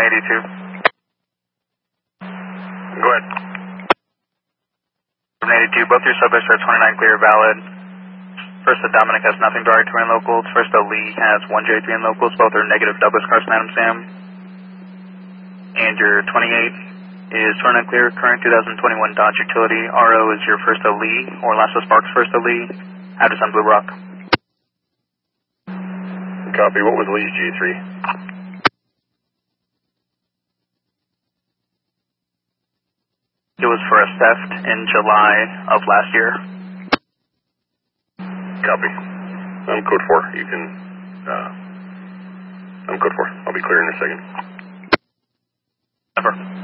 82. Go ahead. 82, both your subjects are 29 clear, valid. First Dominic has nothing, direct to in locals. First Lee has 1J3 in locals, both are negative Douglas Carson Adam Sam. And your 28 is 29 clear, current 2021 Dodge Utility. RO is your first Lee, or Lasso Sparks first Lee, address on Blue Rock. Copy, what was Lee's G3? It was for a theft in July of last year. Copy. I'm code 4. You can, I'm code 4. I'll be clear in a second. Never.